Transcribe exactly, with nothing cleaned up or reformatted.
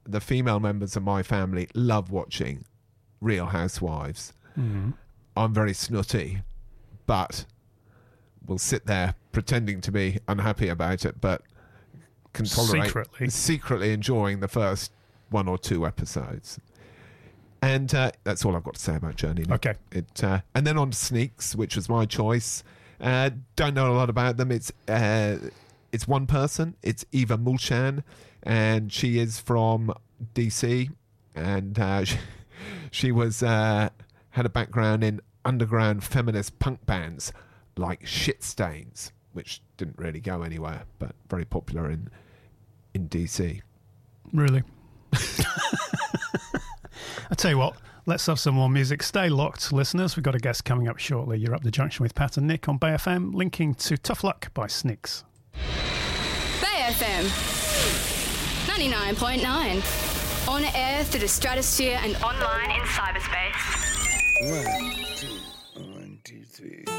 the female members of my family love watching Real Housewives. Mm-hmm. I'm very snooty, but will sit there pretending to be unhappy about it, but can tolerate secretly, secretly enjoying the first one or two episodes. And uh, that's all I've got to say about Journey. Okay. It uh, and then on to Sneaks, which was my choice. Uh, don't know a lot about them. It's uh, it's one person. It's Eva Mulchan, and she is from D C, and uh, she, she was uh, had a background in underground feminist punk bands like Shit Stains, which didn't really go anywhere, but very popular in in D C. Really? I tell you what, let's have some more music. Stay locked, listeners. We've got a guest coming up shortly. You're Up the Junction with Pat and Nick on Bay F M, linking to Tough Luck by Sneaks. Bay F M ninety-nine point nine. On air through the stratosphere and online in cyberspace. One, two, one, two, three.